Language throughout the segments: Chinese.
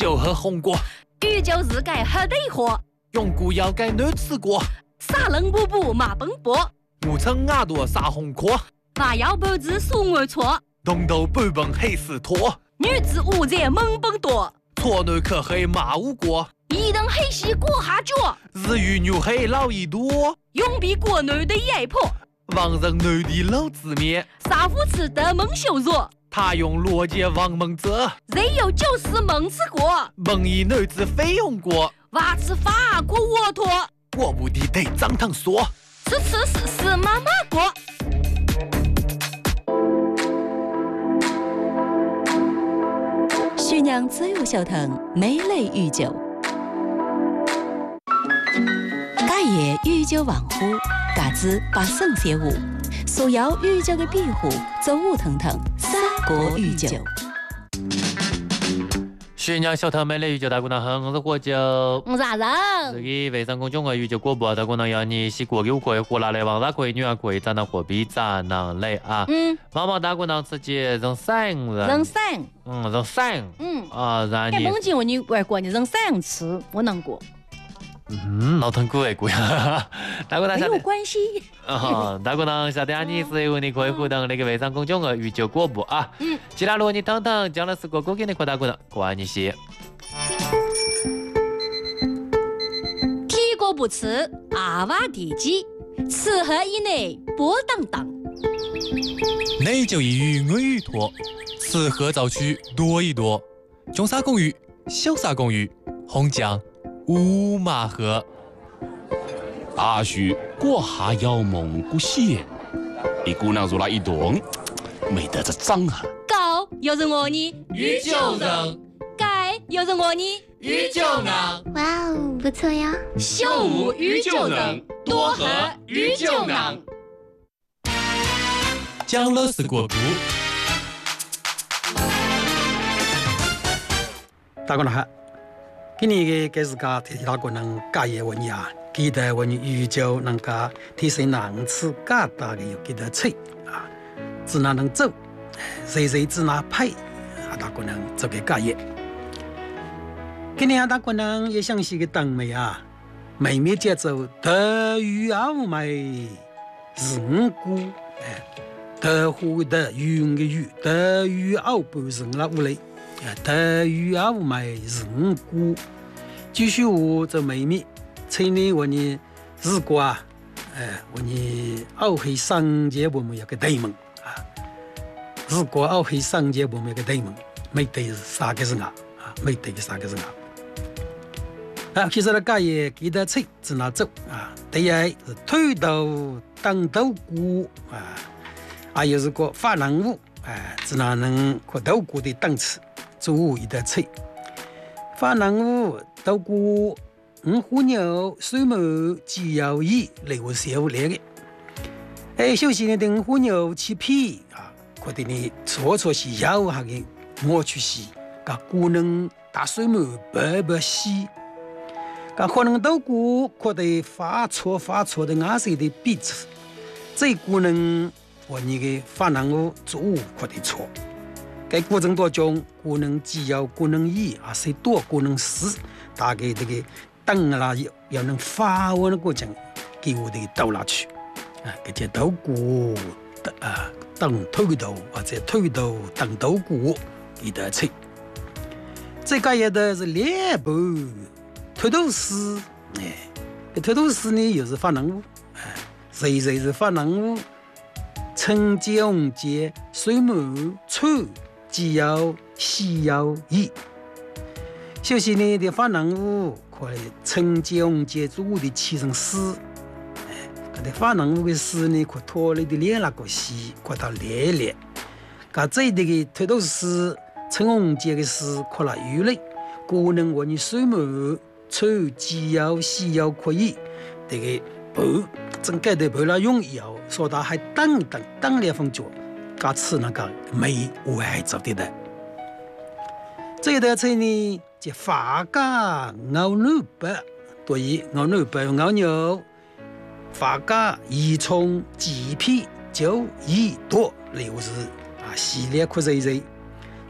酒和红果， 宇宙是改黑的货， 用古要改难吃过。 沙冷布布马奔波， 我称牙朵撒红壳， 花腰半子苏我错， 东头半本黑丝拖， 女子五在猛奔多， 错男可黑马无过， 一等黑西过下脚， 日语牛黑老一多， 永比国内的野婆， 王人男的老子面， 杀夫吃的蒙羞辱， 他用逻辑王蒙泽， 人有就是蒙吃过， 蒙一男子非用过， 娃吃法国沃托， 我不的得张汤说， 吃妈妈过。 徐娘自由小腾美类御酒，家业御酒王府，嘎子把圣写舞，所有御酒的庇护，走舞腾腾，三国御酒。 徐娘小腾美类御酒大姑娘好，我是火酒， 我是阿人。 这个微信公众号御酒广播大姑娘要你洗锅油可以，火辣的王大可以，女儿可以，咱能货币咱能来啊。妈妈大姑娘自己人三人， 人三， 人三，然你。梦见我你外国你人三吃，我能过。 老疼过外国呀，大姑娘没有关系。 大姑娘晓得你是由你可以互动那个微信公众号御酒广播啊。其他如果你等等讲的是个歌给你扩大姑娘，关你些。 天国不吃，阿娃地鸡，吃喝以内波荡荡。 内就一鱼我鱼多，吃喝早去多一多。中沙公鱼，小沙公鱼，红酱乌马河。 大叔过下要蒙古县，一姑娘入了一顿，没得这脏啊。 高又是我呢， 御酒人， 盖又是我呢， 御酒人。 哇哦，不错呀！ 秀舞御酒人，多喝御酒人。 讲了是国故。 大姑娘好，今年的给自家提大姑娘家业问呀，记得我们御酒能够提升人次加大的有几多菜啊，只哪能走，谁只哪配啊，大姑娘做个家业。今年大姑娘也想起个当妹啊，妹妹节奏德语奥美是五姑德户的语用的语，德语奥不是那屋里。德语奥美是五姑，继续我这妹妹，去年我呢如果啊，我呢奥黑上节我们有个对门啊，如果奥黑上节我们有个对门，没对啥个是啊，没对啥个是啊。其实呢，家也记得吃，只拿走啊。第二是推豆当豆鼓啊，还有是个发囊物只拿能和豆鼓的当吃。做一道菜，发囊物、豆鼓、虎牛、水母、鸡腰鱼、六小来的。首先呢，等虎牛切皮啊，或者呢搓是腰下的磨去洗，把骨能打水母白洗。可能豆鼓或者发搓的颜色的鼻子，这骨能和你的发囊物做或者搓。在过程当中，可能只要可能一啊，谁多可能死，大概这个等啦要能发完的过程，给我的倒下去啊，这些豆鼓当推豆或者推豆当豆鼓一道菜。这个也的是两步推豆丝，推豆丝呢又是发囊物，谁是发囊物？春节、红节、水母、醋。鸡腰、西腰、鱼，首先呢，的发囊物可以春节、红节做的切成丝，搿的发囊物的丝呢，可脱了的连那个细，可到连连。搿这的个土豆丝、春红节的丝，可了鱼类，可能我你水母、醋、鸡腰、西腰可以，这个不整个的不了用药，说到还等2分钟。噶吃那个没外做的的，这道菜呢，就发家熬牛白，对于熬牛白熬牛，发家宜葱鸡皮就宜多6日啊，系列可热热，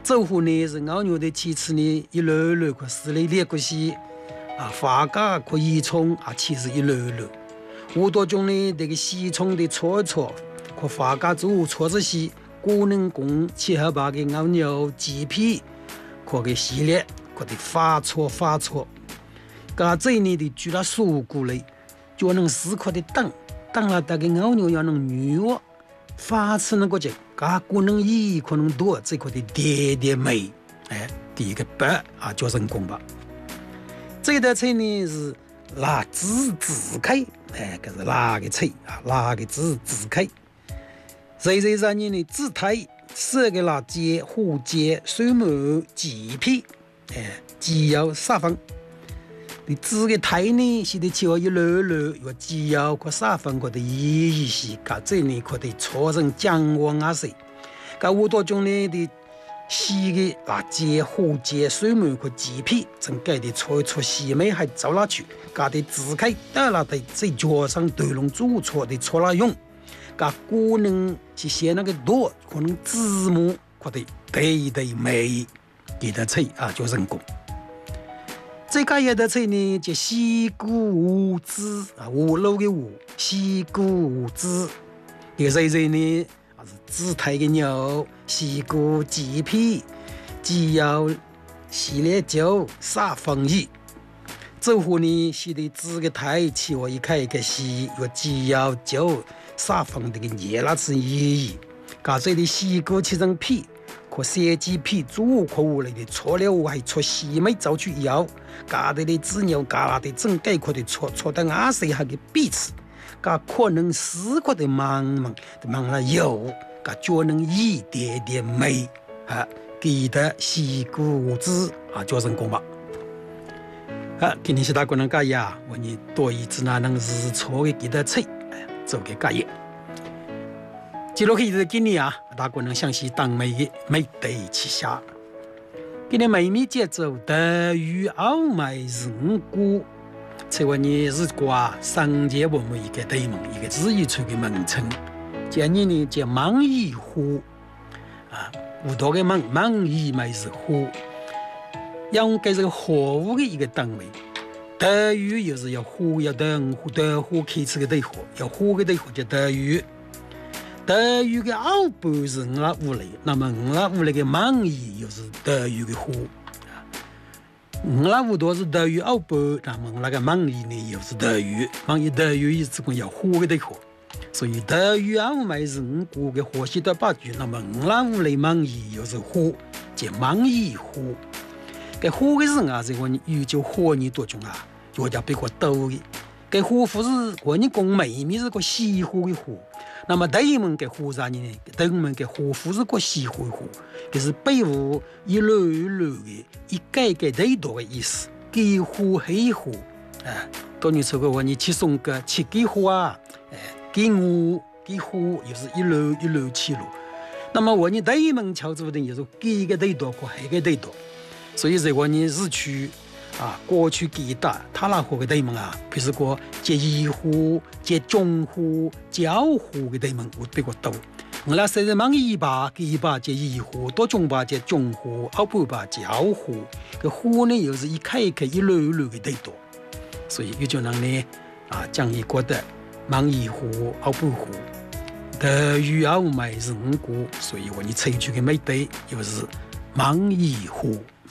走户呢是熬牛的其次呢一箩箩可是类列个些花甲可以冲其实一箩箩。无多种呢这个西冲的搓可花甲做搓子些，古人工切合把个熬牛鸡皮可给系列可的发搓。噶这呢的煮了蔬果类，就能适可的当了大个熬牛要能女哦。发吃那个就，噶古人以可能多，这个的点美，第一个白叫成功吧。这道菜呢是辣子自开，这是辣个菜辣个子自开。热热呢的紫苔、4个辣椒、胡椒、水末、鸡皮，鸡油、撒粉。你紫个苔呢，是得切一箩箩，用鸡油和撒粉和的一些，噶这呢可得搓成姜黄水。噶无多种呢的细个辣椒、胡椒、水末和鸡皮，正改的搓一搓细梅还走了去，噶的自开带了的在脚上对笼煮搓的搓了用。噶古人是写那个多，可能字幕可得对美，给的菜就成功。这个一道菜呢，叫西菇乌子五楼的五，西菇乌子。这个热呢，是紫苔的牛，西菇鸡皮，鸡油、细辣椒、撒粉油。走户呢，是的紫个苔，切我一开一个细，用鸡油、酒、撒粉这个热辣子盐。噶这的西菇切成皮。可小鸡皮煮可无来的搓了还搓细梅走去摇，嘎的子牛嘎啦的整改可的搓的牙水还给彼此，嘎可能四个的忙了油，嘎就能一点美给的西菇子就成功吧。今天是大家能介呀，我你多一次那能日搓的给的菜，做给介业。接落去就是今年大家能详细当美对起下。今年美米节奏德语奥麦人歌，这位呢是挂商界我们一个对门一个日语出的名称。今年呢叫芒语湖有多个芒语麦是湖，用这个货物的一个单位。德语又是要湖要德湖开始的对湖，要湖的对湖叫德语。德语的奥布是5类，那么5类的芒语又是德语的湖，5多是德语奥布，那么那个芒语呢又是德语，芒语德语意思讲要湖的湖，所以德语奥麦是5个河西的8句，那么5类芒语又是湖，叫芒语湖。这湖的人这个语就河你多种有点比较多的。这湖不是我你讲美米是个西湖的湖。那么对门给湖上呢，对门给湖湖是个西湖湖，就是北湖一箩的一改对多的意思。给湖黑湖多年出个话你去送个去给湖给湖又是一箩起路。那么我你对门桥子的也是给个对多和黑个对多，所以这个你日区。过去给的他那湖的对门比如说接一湖、接中湖、交湖的对门我比较多。我那现在忙一把给一把接一湖，多中把接中湖，后半把交湖。这湖呢又是一开一箩的对多，所以有种人呢讲一个的忙一湖、后半湖，德语奥麦是5个，所以我你采取的美对又是忙一湖。